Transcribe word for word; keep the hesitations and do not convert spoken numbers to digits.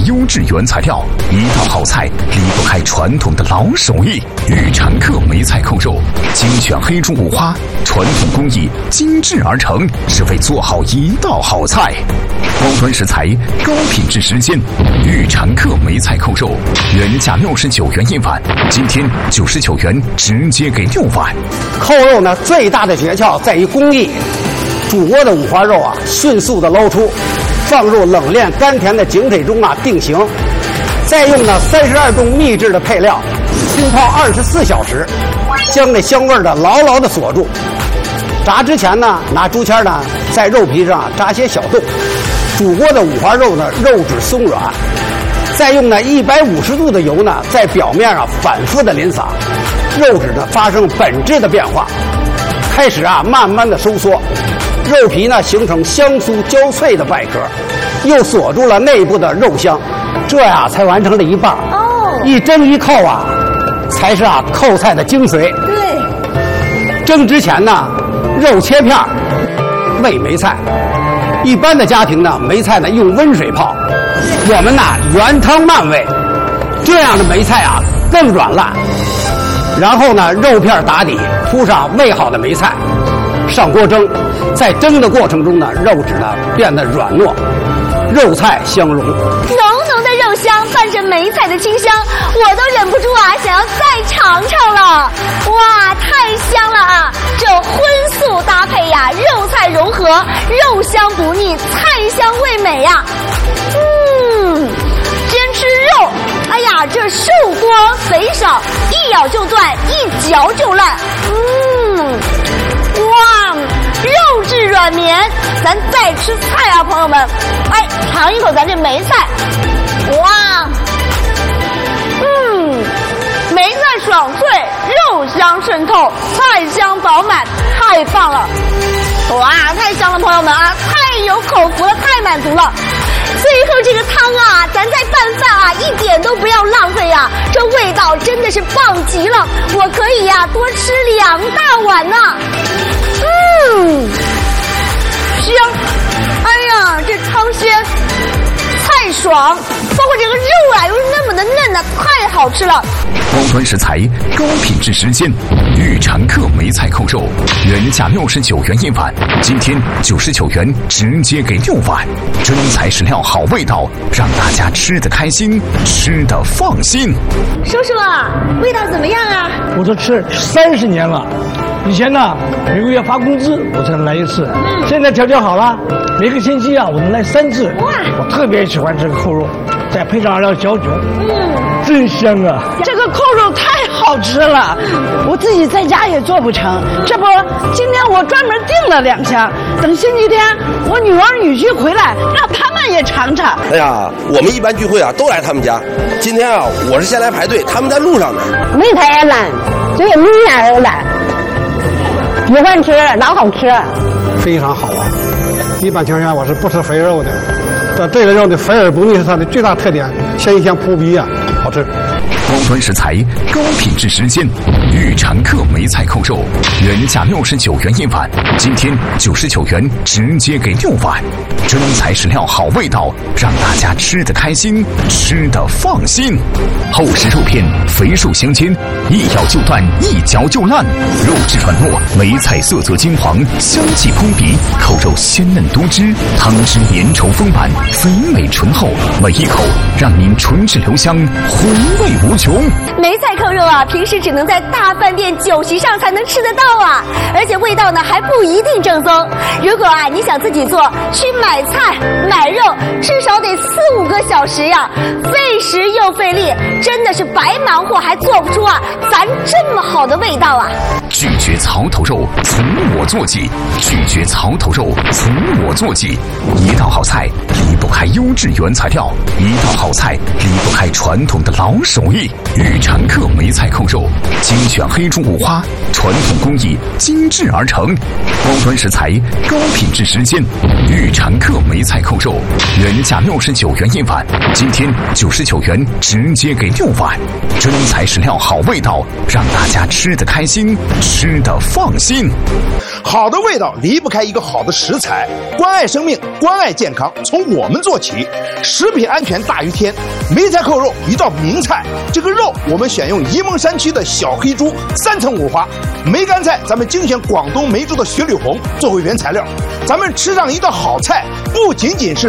优质原材料，一道好菜离不开传统的老手艺。玉禅客梅菜扣肉，精选黑猪五花，传统工艺精制而成，是为做好一道好菜。高端食材，高品质时间。玉禅客梅菜扣肉，原价六十九元一碗，今天九十九元直接给六碗。 扣肉呢，最大的诀窍在于工艺。煮过的五花肉啊，迅速的捞出，放入冷链甘甜的井水中啊定型，再用呢三十二种秘制的配料，浸泡二十四小时，将这香味的牢牢的锁住。炸之前呢，拿竹签呢在肉皮上扎些小洞，煮过的五花肉呢肉质松软，再用呢一百五十度的油呢在表面啊反复的淋洒，肉质呢发生本质的变化，开始啊慢慢的收缩。肉皮呢形成香酥焦脆的外壳，又锁住了内部的肉香，这呀才完成了一半。哦，一蒸一扣啊，才是啊扣菜的精髓。 对， 蒸之前呢，肉切片，煨梅菜。一般的家庭呢，梅菜呢用温水泡，我们呢原汤慢煨，这样的梅菜啊更软烂。然后呢，肉片打底，铺上煨好的梅菜。上锅蒸，在蒸的过程中呢，肉质呢变得软糯，肉菜相融，浓浓的肉香伴着梅菜的清香，我都忍不住啊想要再尝尝了。哇，太香了啊！这荤素搭配呀，肉菜融合，肉香不腻，菜香味美呀。嗯，先吃肉，哎呀，这瘦多肥少，一咬就断，一嚼就烂。嗯。哇，肉质软绵，咱再吃菜啊，朋友们！哎，尝一口咱这梅菜，哇，嗯，梅菜爽脆，肉香渗透，菜香饱满，太棒了！哇，太香了，朋友们啊，太有口福了，太满足了。最后这个汤啊，咱再拌饭啊，一点都不要浪费啊！这味道真的是棒极了，我可以呀、啊、多吃两大碗呢。嗯，香！哎呀，这汤鲜，菜爽，包括这个肉啊又是那么的嫩啊，太好吃了。 高端食材，高品质时间。玉禅客梅菜扣肉，原价六十九元一碗，今天九十九元直接给六碗。真材实料，好味道，让大家吃得开心，吃得放心。 叔叔啊，味道怎么样啊？ 我都吃三十年了，以前呢每个月发工资我才能来一次，嗯、现在条件好了，每个星期啊我能来三次。哇，我特别喜欢这个扣肉，再配上二料小酒，嗯，真香啊！ 这个扣肉太好吃了，我自己在家也做不成，这不，今天我专门订了两箱，等星期天我女儿女婿回来，让他们也尝尝。 哎呀，我们一般聚会啊都来他们家，今天啊我是先来排队，他们在路上呢。 梅菜也烂，这个米面也烂，喜欢吃，老好吃， 非常好啊！一般情况下我是不吃肥肉的，但这个肉的肥而不腻是它的最大特点，鲜香扑鼻啊，好吃。 高端食材，高品质时间。玉禅客梅菜扣肉，原价六十九元一碗，今天九十九元直接给六碗。真材实料，好味道，让大家吃得开心，吃得放心。厚实肉片，肥瘦相间，一咬就断，一嚼就烂。肉质软糯，梅菜色泽金黄，香气扑鼻，扣肉鲜嫩多汁，汤汁粘稠丰满，肥美醇厚，每一口让您唇齿留香，回味无穷。 梅菜扣肉啊，平时只能在大饭店酒席上才能吃得到啊，而且味道呢还不一定正宗。如果啊你想自己做，去买菜买肉，至少得四五个小时呀，费时又费力，真的是白忙活还做不出啊咱这么好的味道啊。 拒绝槽头肉，从我做起；拒绝槽头肉，从我做起。一道好菜离不开优质原材料，一道好菜离不开传统的老手艺。玉禅客梅菜扣肉，精选黑猪五花，传统工艺精制而成，高端食材，高品质时间。玉禅客梅菜扣肉，原价六十九元一碗，今天九十九元直接给六碗。真材实料，好味道，让大家吃得开心，吃得放心。 好的味道离不开一个好的食材，关爱生命，关爱健康，从我们们做起。食品安全大于天，梅菜扣肉一道名菜。这个肉我们选用沂蒙山区的小黑猪，三层五花。梅干菜咱们精选广东梅州的雪里红作为原材料。咱们吃上一道好菜，不仅仅是